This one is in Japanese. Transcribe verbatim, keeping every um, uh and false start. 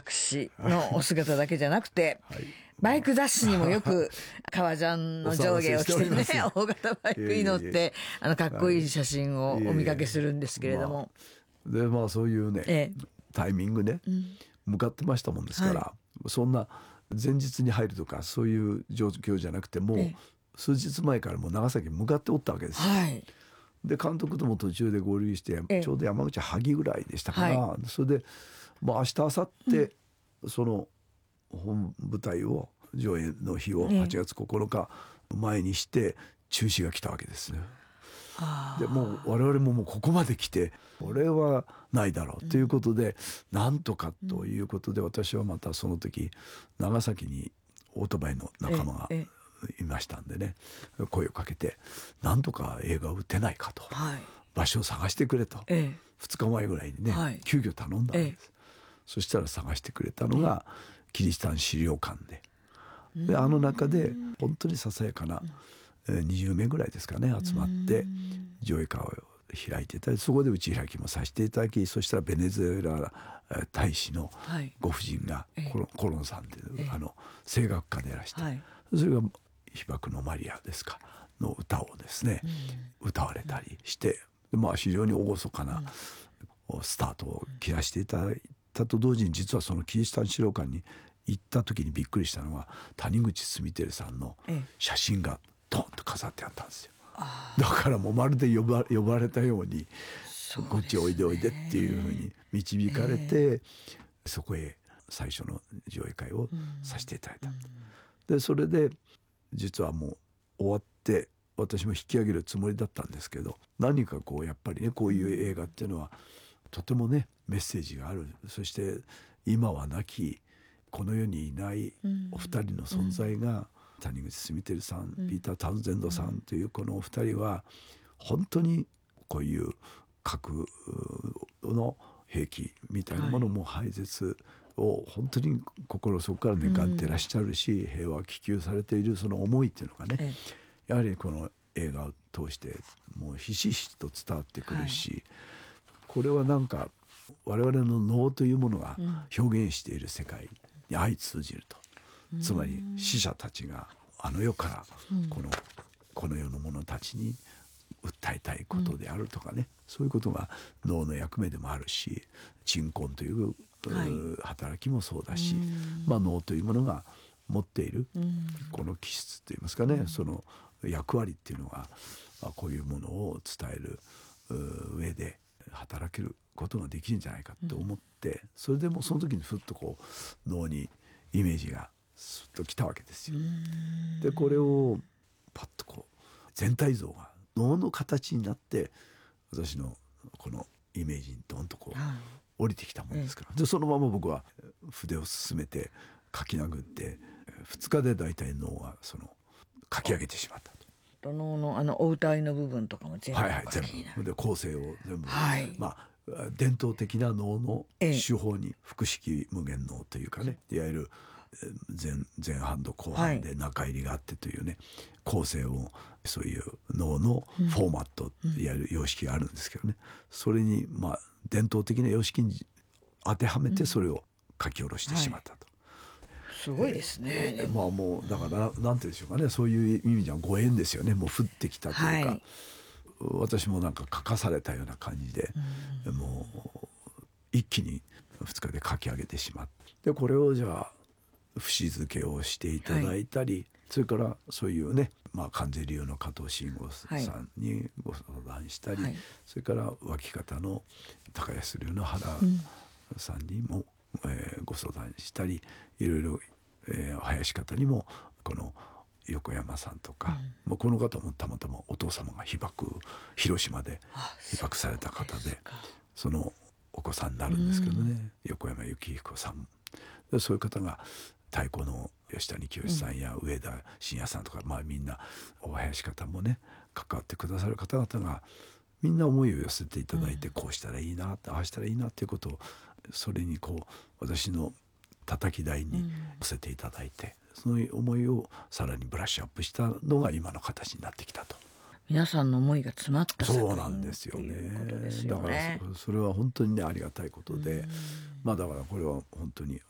私のお姿だけじゃなくて、 はい、 バイク雑誌にもよく革ジャンの上下を着てね、大型バイクに乗って、あのかっこいい写真をお見かけするんですけれども、 まあ、でまあそういうね、ええ、タイミングね、うん、向かってましたもんですから、はい、そんな前日に入るとかそういう状況じゃなくてもう、ええ、数日前からもう長崎に向かっておったわけですよ、はい、で監督とも途中で合流して、ええ、ちょうど山口萩ぐらいでしたから、はい、それで、まあ、明日明後日、うん、その本舞台を上演の日をはちがつここのか前にして中止が来たわけですね。でもう我々ももうここまで来てこれはないだろうということで、うん、なんとかということで、私はまたその時長崎にオートバイの仲間がいましたんでね、声をかけてなんとか映画を打てないかと、はい、場所を探してくれと、ええ、ふつかまえぐらいにね、はい、急遽頼んだんです、ええ、そしたら探してくれたのがキリシタン資料館 で, であの中で本当にささやかなにじゅうめいぐらいですかね集まって上映会を開いていたり、そこで打ち開きもさせていただき、そしたらベネズエラ大使のご婦人が、はい、コロコロンさんという、ええ、あの声楽家でいらして、はい、それが被爆のマリアですかの歌をですね、うん、歌われたりして、まあ、非常に厳かなスタートを切らしていただいたと同時に、実はそのキリシタン資料館に行った時にびっくりしたのは谷口住輝さんの写真がドンと飾ってあったんですよ。だからもうまるで呼ば、呼ばれたようにこっちおいでおいでっていうふうに導かれて、えー、そこへ最初の上映会をさせていただいた、うん、でそれで実はもう終わって私も引き上げるつもりだったんですけど、何かこうやっぱりねこういう映画っていうのはとてもねメッセージがある、そして今は亡きこの世にいないお二人の存在が、うん、谷口住輝さん、ピーター・タウンゼンドさんというこのお二人は本当にこういう核の兵器みたいなものも廃絶を本当に心底から願ってらっしゃるし、平和を希求されているその思いっていうのがね、やはりこの映画を通してもうひしひしと伝わってくるし、これはなんか我々の脳というものが表現している世界に相通じると、つまり死者たちがあの世からこの、うん、この世の者たちに訴えたいことであるとかね、うん、そういうことが脳の役目でもあるし、鎮魂という、はい、働きもそうだし、まあ、脳というものが持っているこの気質といいますかね、うん、その役割っていうのが、まあ、こういうものを伝える上で働けることができるんじゃないかと思って、うん、それでもうその時にふっとこう脳にイメージがスッときたわけですよ。でこれをパッとこう全体像が脳の形になって私のこのイメージにドンとこう降りてきたもんですから、でそのまま僕は筆を進めて書き殴ってふつかで大体脳がその書き上げてしまったと。 脳のあのお歌いの部分とかも全部、 はいはい、全部で構成を全部、はい、まあ伝統的な脳の手法に複式無限脳というかね、いわゆる 前, 前半と後半で中入りがあってというね、構成をそういう脳のフォーマット、うん、いわゆる様式があるんですけどね、それにまあ伝統的な様式に当てはめてそれを書き下ろしてしまったと、 はい、すごいですね、 えー、まあもうだからなんて言うんでしょうかね、そういう意味じゃご縁ですよね。もう降ってきたというか、はい、私もなんか書かされたような感じで、うん、もう一気にふつかで書き上げてしまって、でこれをじゃあ節付けをしていただいたり、はい、それからそういうね、まあ、関税流の加藤慎吾さんにご相談したり、はい、それから脇方の高安流の原さんにも、うん、えー、ご相談したり、いろいろ、えー、林方にもこの横山さんとか、うん、まあ、この方もたまたまお父様が被爆広島で被爆された方 で, でそのお子さんになるんですけどね、うん、横山幸彦さんで、そういう方が太鼓の吉谷清さんや上田晋也さんとか、まあみんなお林方もね関わってくださる方々がみんな思いを寄せていただいて、うん、こうしたらいいな、ああしたらいいなっていうことを、それにこう私の叩き台に寄せていただいて、その思いをさらにブラッシュアップしたのが今の形になってきたと。 皆さんの思いが詰まった作品そうなんですよね。 ということですよね。 だから そ, それは本当にねありがたいことで、まあだからこれは本当に